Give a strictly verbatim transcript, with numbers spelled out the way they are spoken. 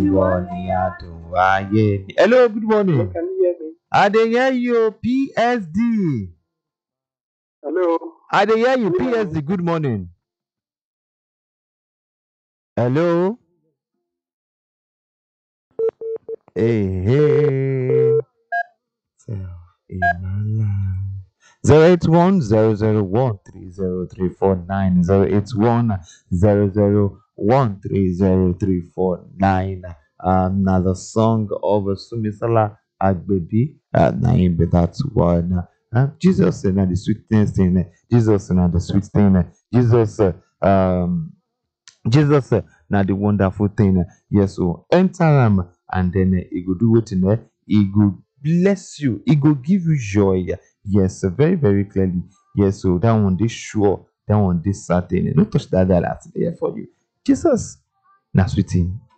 Hello, good morning. Can you hear me? I dey hear you, P S D. Hello. I dey hear you, Can you hear me? P S D. Good morning. Hello. Hey, hey. Zero eight one zero zero one three zero three four nine zero eight one zero zero one three zero three four nine. Another song of Sumisala Agbebi. Uh, nine, but that's one. Uh, Jesus and the sweetness thing. Jesus and the sweet thing. Jesus. Uh, um. Jesus uh, na the wonderful thing. uh, Yes, so enter am and then uh, he go do wetin uh, he go bless you. He go give you joy. Yes, uh, very very clearly. Yes, so that one dey sure. That one dey certain. No touch that dial at there for you. Jesus na sweet thing.